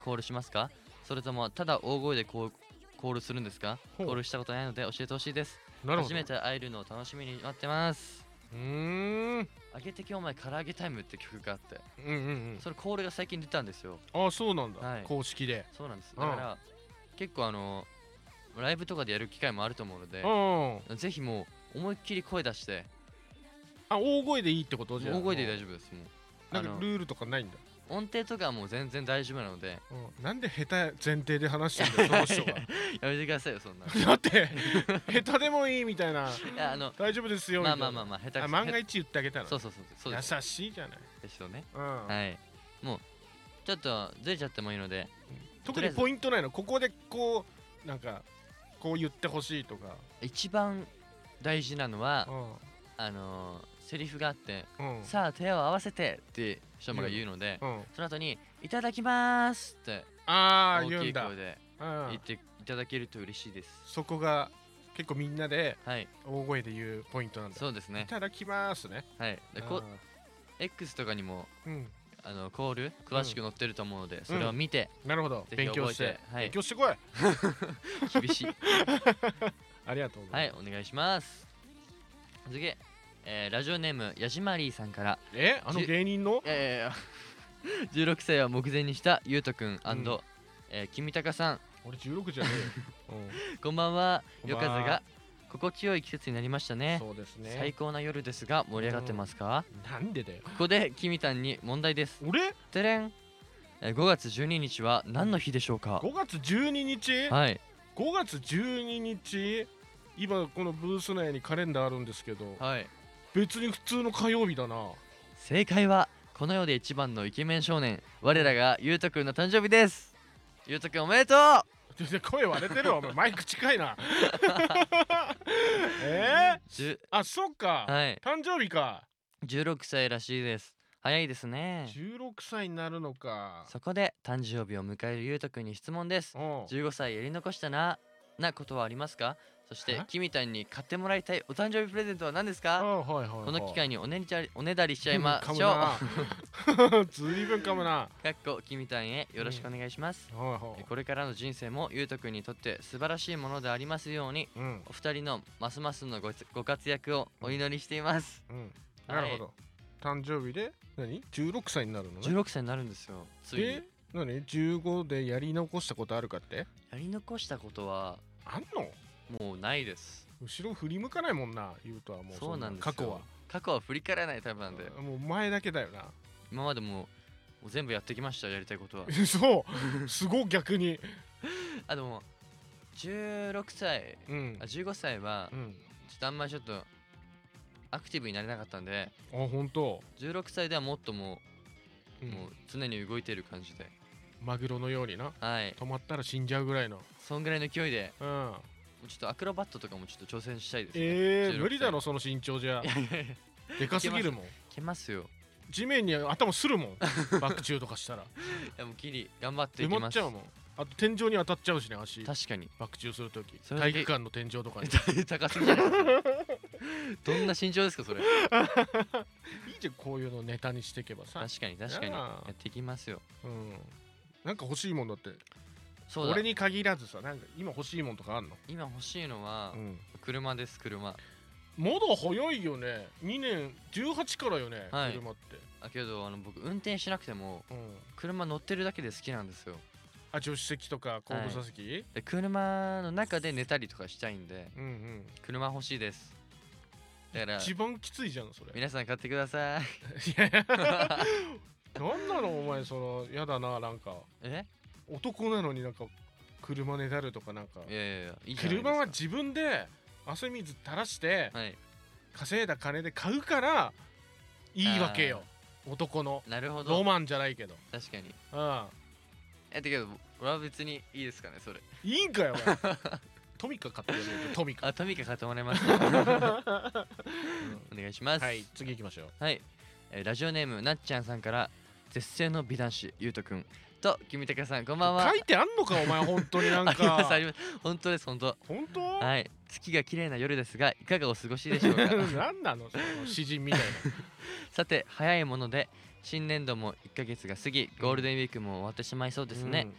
コールしますか？それともただ大声でコールするんですか？コールしたことないので教えてほしいです。 なるほど。 初めて会えるのを楽しみに待ってます。あげて今日前唐揚げタイムって曲があって、 うんうんうん。 それコールが最近出たんですよ。 あ、そうなんだ、 はい、 公式で。 そうなんです。だから結構ライブとかでやる機会もあると思うので、 うん。 ぜひもう思いっきり声出して、 あ、大声でいいってことじゃん。 大声で大丈夫です。もうなんかルールとかないんだ。 音程とかはもう全然大丈夫なので。 なんで下手前提で話してんだよその人が。 やめてくださいよそんな。 だって下手でもいいみたいな。 いや大丈夫ですよみたいな。 まあ下手くそ。 万が一言ってあげたの。 そうです。 優しいじゃない。 ですよね。 うん。 はい。もうちょっとずれちゃってもいいので、 特にポイントないの？ここでこうなんかこう言ってほしいとか。 一番大事なのはうんセリフがあって、 うんさあ手を合わせてってショマが言うので、 うん。 その後にいただきますって大ああ言うんだ。 きい声で言っていただけると嬉しいです。 そこが結構みんなではい、 大声で言うポイントなんだ。 そうですね。 いただきますね。 はい。でX とかにもうんコール詳しく載ってると思うので、それを見て、 なるほど。 ぜひ勉強してはい勉強してこい。 厳しい。 ありがとうござはいいます。 お願いします。次、ラジオネームヤジマリーさんから、 あの芸人の 16歳を目前にしたゆうとくんキミタカさん、 俺16じゃねえよ。 こんばんは。 こんばんは夜風が心地よい季節になりましたね。 そうですね。 最高な夜ですが盛り上がってますか？ なんでだよ。 ここでキミタンに問題です。 俺てれん、5月12日は何の日でしょうか ？5月12日？ はい。 5月12日？今このブース内にカレンダーあるんですけど、 はい。 別に普通の火曜日だな。 正解はこの世で一番のイケメン少年、我らがゆうとくんの誕生日です。ゆうとくんおめでとう。 声割れてるわお前。マイク近いな。あ、そっか、 はい。 誕生日か。 16歳らしいです。早いですね。 16歳になるのか。 そこで誕生日を迎えるゆうとくんに質問です。15歳やり残したなことはありますか？そしてキミタンに買ってもらいたいお誕生日プレゼントは何ですか？この機会におねだりしちゃいましょう。ずいぶんかもな。 かっこキミタンへよろしくお願いします。これからの人生もゆうとくんにとって素晴らしいものでありますように、お二人のますますのご活躍をお祈りしています。 なるほど。誕生日で何16歳になるのね。 16歳になるんですよ。ついに。 何15でやり残したことあるかって？ やり残したことはあんの？ もうないです。 後ろ振り向かないもんな、言うとはもう。 そうなんですよ。 過去は振り返らないタイプなんで、 もう前だけだよな。 今までもう全部やってきました、やりたいことは。 そうすごい逆に。 でも16歳、15歳はちょっとあんまりちょっとアクティブになれなかったんで。 本当。 16歳ではもっともう常に動いてる感じで、 マグロのようにな。 はい。 止まったら死んじゃうぐらいの、 そんぐらいの勢いで、ちょっとアクロバットとかもちょっと挑戦したいですね。 無理だろその身長じゃ。でかすぎるもん。 けますよ。 地面に頭するもん。バク宙とかしたら。いやもうギリ頑張っていきます。 埋まっちゃうもん。あと天井に当たっちゃうしね、足。 確かに。 バク宙するとき体育館の天井とかに。 高すぎじゃないですか。どんな身長ですかそれ。いいじゃん、こういうのネタにしていけばさ。 確かにやっていきますよ。 なんか欲しいもんだって。 そうだ。 俺に限らずさ、なんか今欲しいもんとかあんの？ 今欲しいのは車です。車。 まだ早いよね。2年18からよね、車って。 けど僕運転しなくても車乗ってるだけで好きなんですよ。 助手席とか後部座席？ で車の中で寝たりとかしたいんで、車欲しいです。だから一番きついじゃんそれ。 皆さん買ってください。 なんなのお前、そのやだな、なんか男なのになんか車ねだるとかなんか。 いやいいじゃないですか。 車は自分で汗水垂らして稼いだ金で買うからいいわけよ、男の。 なるほど。 ロマンじゃないけど。 確かに。だけど俺は別にいいですかねそれ。 いいんかよトミカ買ってやるよ。トミカ買ってもらいました。お願いします。 はい、次行きましょう。 はい、ラジオネームなっちゃんさんから、絶世の美男子ゆうとくんとキムタカさん、こんばんは。 書いてあんのかお前、本当になんか。 あります。本当です。本当。はい。月が綺麗な夜ですがいかがお過ごしでしょうか。 なんなのその詩人みたいな。 さて早いもので新年度も1ヶ月が過ぎゴールデンウィークも終わってしまいそうですね、